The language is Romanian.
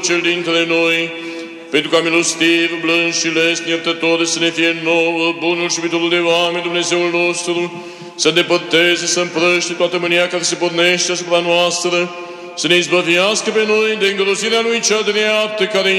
cel dintre noi, pentru ca milostiv, blând și lesnic, iertător să ne fie nouă, bunul și iubitorul de oameni, Dumnezeul nostru, să îndepărteze, să împrăște toată mânia care se pornește asupra noastră, să ne izbăvească pe noi de îngrozirea lui cea dreaptă, care